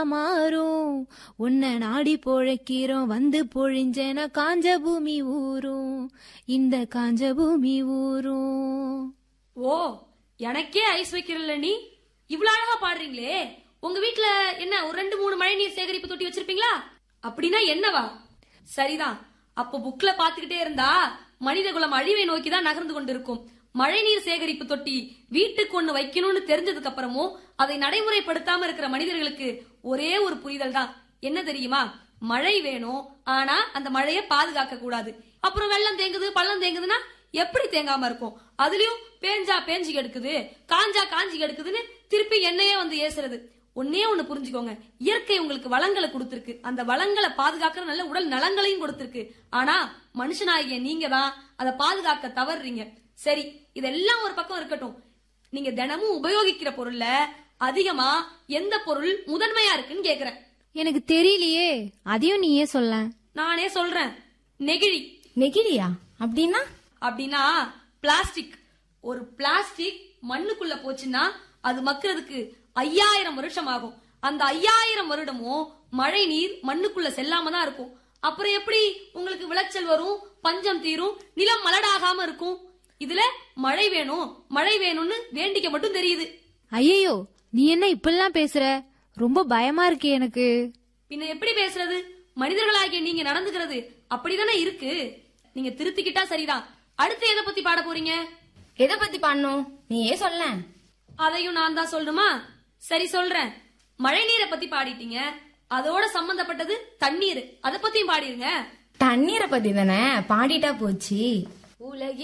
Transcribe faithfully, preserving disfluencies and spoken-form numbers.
மாறும் உன்னை நாடி பொழைக்கிறோம் வந்து பொழிஞ்சன காஞ்ச பூமி ஊரும் இந்த காஞ்ச பூமி ஊரும். ஓ, எனக்கே ஐஸ் வைக்கிறல்ல நீ இவ்வளவு அழகா பாடுறீங்களே. உங்க வீட்ல என்ன ஒரு ரெண்டு மூணு மழை நீர் சேகரிப்பு தொட்டி வச்சிருப்பீங்களா? அப்படின்னா என்னவா? சரிதான். அப்போ புக்ல பாத்துக்கிட்டே இருந்தா மனித குலம் அழிவை நோக்கிதான் நகர்ந்து கொண்டிருக்கும். மழை நீர் சேகரிப்பு தொட்டி வீட்டுக்கு ஒண்ணு வைக்கணும்னு தெரிஞ்சதுக்கு அப்புறமும் அதை நடைமுறைப்படுத்தாம இருக்கிற மனிதர்களுக்கு ஒரே ஒரு புரிதல் தான். என்ன தெரியுமா? மழை வேணும், ஆனா அந்த மழையை பாதுகாக்க கூடாது. அப்புறம் வெள்ளம் தேங்குது, பள்ளம் தேங்குதுன்னா எப்படி தேங்காம இருக்கும்? அதுலயும் பேஞ்சா பேஞ்சு எடுக்குது, காஞ்சா காஞ்சி எடுக்குதுன்னு திருப்பி என்னையே வந்து ஏசுறது. ஒன்னே ஒண்ணு புரிஞ்சுக்கோங்க, இயற்கை உங்களுக்கு வளங்களை கொடுத்திருக்கு, அந்த வளங்களை பாதுகாக்கிற நல்ல உடல் நலங்களையும் கொடுத்திருக்கு. ஆனா மனுஷனாகிய நீங்க தான் அதை பாதுகாக்க தவறுறீங்க. சரி, இதெல்லாம் ஒரு பக்கம் இருக்கட்டும். நீங்க தினமும் உபயோகிக்கிற பொருள்ல அதிகமா எந்த பொருள் முதன்மையா இருக்குன்னு கேக்குறேன். எனக்கு தெரியலையே, அதையும் நீயே சொல்ல. நானே சொல்றேன், நெகிழி. நெகிழியா? அப்படின்னா? அப்படின்னா பிளாஸ்டிக். ஒரு பிளாஸ்டிக் மண்ணுக்குள்ள போச்சுன்னா அது மக்கிறதுக்கு ஐயாயிரம் வருஷம் ஆகும். அந்த ஐயாயிரம் வருடமும் மழை நீர் மண்ணுக்குள்ள செல்லாம தான் இருக்கும். அப்புறம் எப்படி உங்களுக்கு விளைச்சல் வரும், பஞ்சம் தீரும், நிலம் மலடாகாம இருக்கும்? இதுல மழை வேணும் மழை வேணும்னு வேண்டிக்க மட்டும் தெரியுது. ஐயோ, நீ என்ன இப்பெல்லாம் பேசுற? ரொம்ப பயமா இருக்கு எனக்கு. பின்ன எப்படி பேசுறது? மனிதர்களாகிய நீங்க நடந்துக்கிறது அப்படிதானே இருக்கு. நீங்க திருத்திக்கிட்டா சரிதான். அடுத்து எதை பத்தி பாட போறீங்க? எதை பத்தி பாடணும்? நீயே சொல்ல. அதையும் நான் தான் சொல்லணுமா? சரி, சொல்றேன். மழை நீரை பத்தி பாடிட்டீங்க, அதோட சம்பந்தப்பட்டது தண்ணீர், அத பத்தியும் பாடிருங்க. தண்ணீரை பத்தி தானே பாடிட்டா போச்சு. உலகே